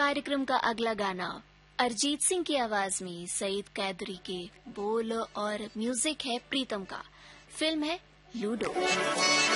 कार्यक्रम का अगला गाना अरिजीत सिंह की आवाज में सईद कैदरी के बोल और म्यूजिक है प्रीतम का। फिल्म है लूडो।